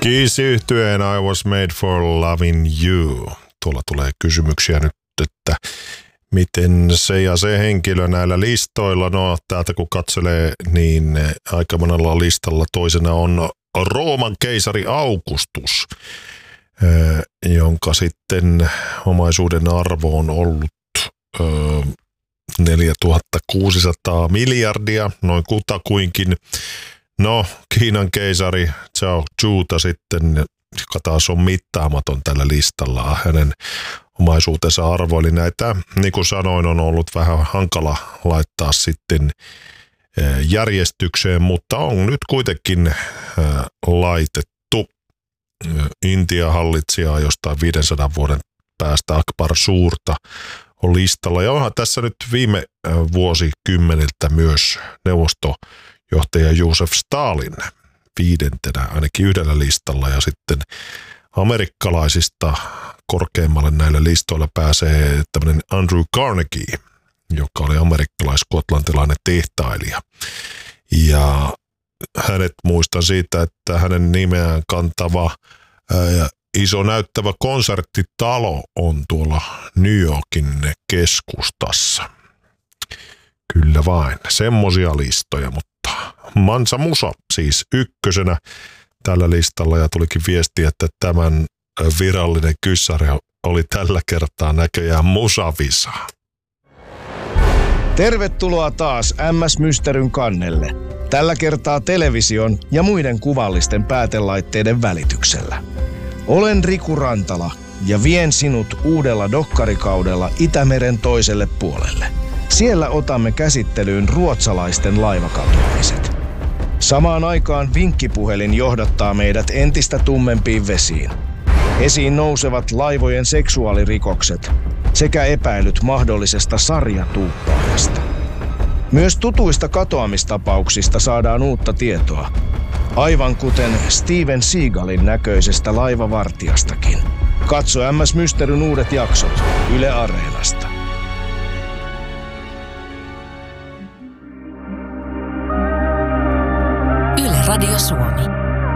Kiss-yhtyeen I was made for loving you. Tuolla tulee kysymyksiä nyt, että miten se ja se henkilö näillä listoilla, no täältä kun katselee, niin aika monella listalla toisena on Rooman keisari Augustus, jonka sitten omaisuuden arvo on ollut 4600 miljardia, noin kutakuinkin. No, Kiinan keisari Zhao Zhuta sitten, joka taas on mittaamaton tällä listalla. Hänen omaisuutensa arvo, eli näitä, niin kuin sanoin, on ollut vähän hankala laittaa sitten järjestykseen, mutta on nyt kuitenkin laitettu. Intia hallitsijaa jostain 500 vuoden päästä Akbar Suurta on listalla. Ja onhan tässä nyt viime vuosikymmeniltä myös neuvostojohtaja Josef Stalin viidentenä ainakin yhdellä listalla. Ja sitten amerikkalaisista korkeammalle näillä listoilla pääsee tämmöinen Andrew Carnegie, joka oli amerikkalais-skotlantilainen tehtailija. Ja hänet muistan siitä, että hänen nimeään kantava iso näyttävä konserttitalo on tuolla New Yorkin keskustassa. Kyllä vain, semmosia listoja, mutta Mansa Musa siis ykkösenä tällä listalla ja tulikin viesti, että tämän virallinen kyssäri oli tällä kertaa näköjään Musavisa. Tervetuloa taas MS Mysteryn kannelle. Tällä kertaa television ja muiden kuvallisten päätelaitteiden välityksellä. Olen Riku Rantala ja vien sinut uudella dokkarikaudella Itämeren toiselle puolelle. Siellä otamme käsittelyyn ruotsalaisten laivakatoamiset. Samaan aikaan vinkkipuhelin johdattaa meidät entistä tummempiin vesiin. Esiin nousevat laivojen seksuaalirikokset sekä epäilyt mahdollisesta sarjatuuppaajasta. Myös tutuista katoamistapauksista saadaan uutta tietoa, aivan kuten Steven Seagalin näköisestä laivavartijastakin. Katso MS Mysteryn uudet jaksot Yle Areenasta.